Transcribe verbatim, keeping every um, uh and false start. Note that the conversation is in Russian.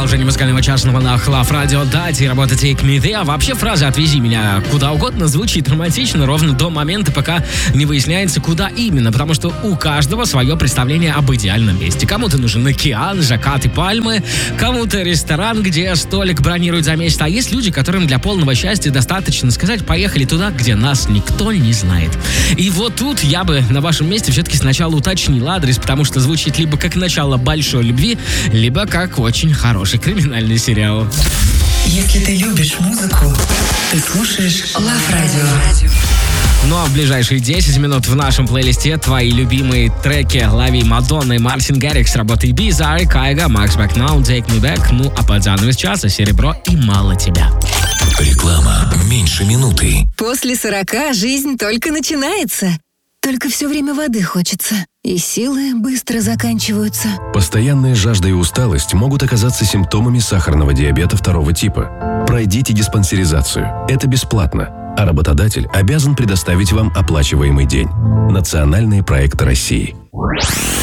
продолжение музыкального часа на волнах Love Radio. Дайте работа Take Me There. А вообще фраза «отвези меня куда угодно» звучит романтично ровно до момента, пока не выясняется, куда именно. Потому что у каждого свое представление об идеальном месте. Кому-то нужен океан, закат и пальмы, кому-то ресторан, где столик бронируют за месяц. А есть люди, которым для полного счастья достаточно сказать «поехали туда, где нас никто не знает». И вот тут я бы на вашем месте все-таки сначала уточнил адрес, потому что звучит либо как начало большой любви, либо как очень хороший криминальный сериал. Если ты любишь музыку, ты слушаешь Love Radio. Ну а в ближайшие десять минут в нашем плейлисте твои любимые треки Лави, Мадонны, Мартин Гаррикс, работы Bizarre, Кайга, Макс Бэкнау, Take Me Back, ну а под занавес часа Серебро и Мало тебя. Реклама меньше минуты. После сорока жизнь только начинается. Только все время воды хочется. И силы быстро заканчиваются. Постоянная жажда и усталость могут оказаться симптомами сахарного диабета второго типа. Пройдите диспансеризацию. Это бесплатно. А работодатель обязан предоставить вам оплачиваемый день. Национальные проекты России.